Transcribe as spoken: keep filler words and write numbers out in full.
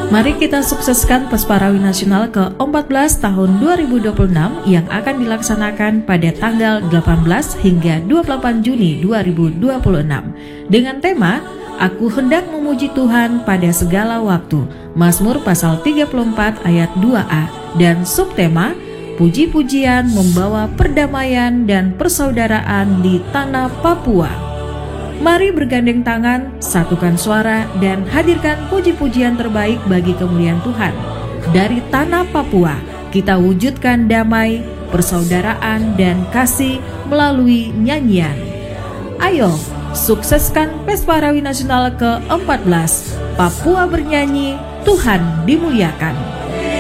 Mari kita sukseskan Pesparawi Nasional ke empat belas tahun dua ribu dua puluh enam yang akan dilaksanakan pada tanggal delapan belas hingga dua puluh delapan Juni dua ribu dua puluh enam dengan tema Aku hendak memuji Tuhan pada segala waktu, Mazmur pasal tiga puluh empat ayat dua a, dan subtema Puji-pujian membawa perdamaian dan persaudaraan di tanah Papua. Mari bergandeng tangan, satukan suara, dan hadirkan puji-pujian terbaik bagi kemuliaan Tuhan. Dari tanah Papua, kita wujudkan damai, persaudaraan, dan kasih melalui nyanyian. Ayo, sukseskan Pesparawi Nasional ke empat belas. Papua bernyanyi, Tuhan dimuliakan.